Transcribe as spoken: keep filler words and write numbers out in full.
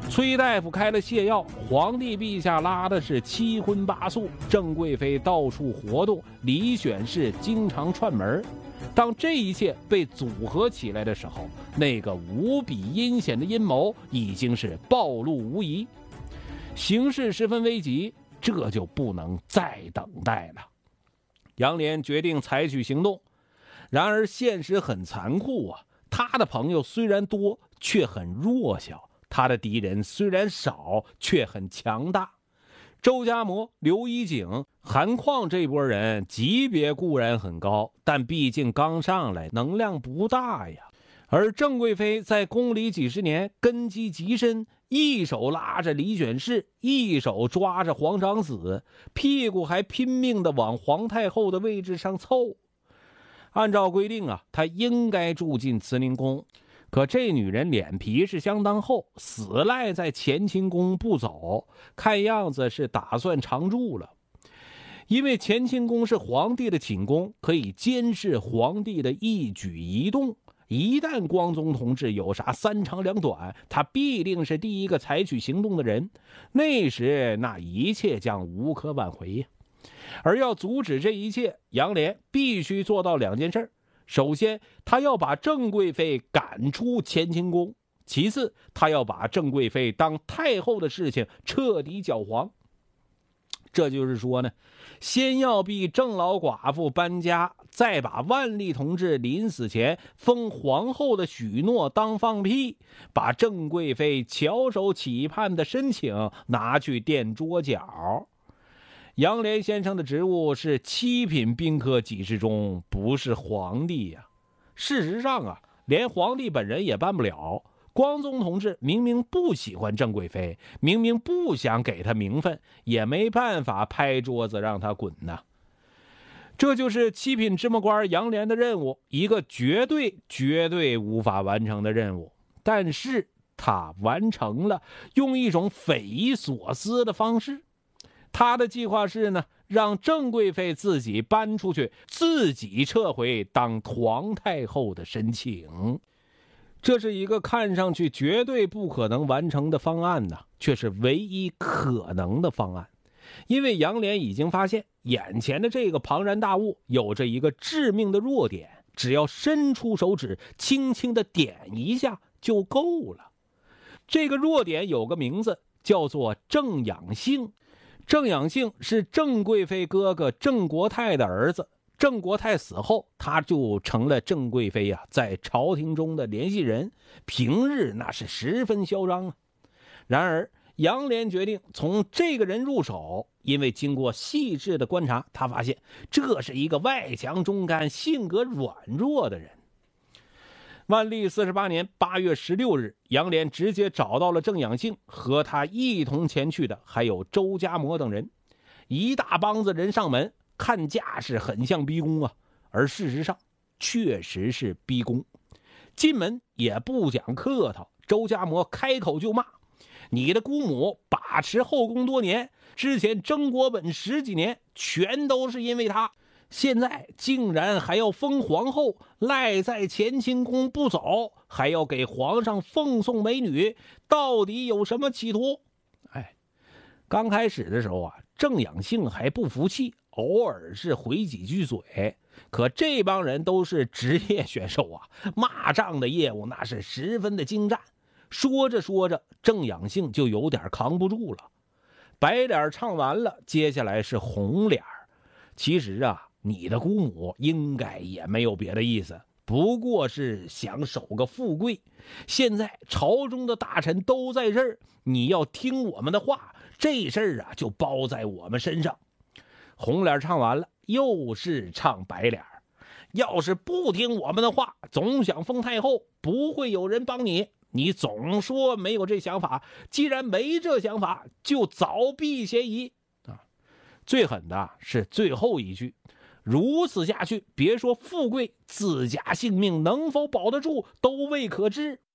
崔大夫开了泻药，皇帝陛下拉的是七荤八素，郑贵妃到处活动，李选侍经常串门。当这一切被组合起来的时候，那个无比阴险的阴谋已经是暴露无遗，形势十分危急，这就不能再等待了。杨涟决定采取行动，然而现实很残酷啊！他的朋友虽然多，却很弱小。他的敌人虽然少，却很强大。周家模、刘一景、韩况这波人级别固然很高，但毕竟刚上来，能量不大呀。而郑贵妃在宫里几十年，根基极深，一手拉着李选侍，一手抓着皇长子，屁股还拼命地往皇太后的位置上凑。按照规定啊，她应该住进慈宁宫。可这女人脸皮是相当厚，死赖在乾清宫不走，看样子是打算常住了。因为乾清宫是皇帝的寝宫，可以监视皇帝的一举一动。一旦光宗同志有啥三长两短，他必定是第一个采取行动的人。那时那一切将无可挽回呀。而要阻止这一切，杨涟必须做到两件事。首先，他要把郑贵妃赶出乾清宫；其次，他要把郑贵妃当太后的事情彻底搅黄。这就是说呢，先要逼郑老寡妇搬家，再把万历同志临死前封皇后的许诺当放屁，把郑贵妃翘首企盼的申请拿去垫桌角。杨涟先生的职务是七品兵科给事中，不是皇帝呀、啊。事实上啊，连皇帝本人也办不了。光宗同志明明不喜欢郑贵妃，明明不想给他名分，也没办法拍桌子让他滚呐。这就是七品芝麻官杨涟的任务，一个绝对绝对无法完成的任务。但是他完成了，用一种匪夷所思的方式。他的计划是呢，让郑贵妃自己搬出去，自己撤回当皇太后的申请。这是一个看上去绝对不可能完成的方案呢，却是唯一可能的方案。因为杨涟已经发现，眼前的这个庞然大物有着一个致命的弱点，只要伸出手指，轻轻的点一下就够了。这个弱点有个名字，叫做郑养性。郑养性是郑贵妃哥哥郑国泰的儿子。郑国泰死后，他就成了郑贵妃啊在朝廷中的联系人，平日那是十分嚣张啊。然而杨涟决定从这个人入手，因为经过细致的观察，他发现这是一个外强中干、性格软弱的人。万历四十八年八月十六日，杨涟直接找到了郑养性，和他一同前去的还有周家模等人。一大帮子人上门，看架势很像逼宫啊，而事实上确实是逼宫。进门也不讲客套，周家模开口就骂：你的姑母把持后宫多年，之前争国本十几年，全都是因为她。现在竟然还要封皇后，赖在乾清宫不走，还要给皇上奉送美女，到底有什么企图？哎，刚开始的时候啊，郑养性还不服气，偶尔是回几句嘴。可这帮人都是职业选手啊，骂仗的业务那是十分的精湛。说着说着，郑养性就有点扛不住了。白脸唱完了，接下来是红脸。其实啊，你的姑母应该也没有别的意思，不过是想守个富贵。现在朝中的大臣都在这儿，你要听我们的话，这事儿啊就包在我们身上。红脸唱完了，又是唱白脸。要是不听我们的话，总想封太后，不会有人帮你。你总说没有这想法，既然没这想法，就早避嫌疑啊！最狠的是最后一句，如此下去，别说富贵，自家性命能否保得住都未可知。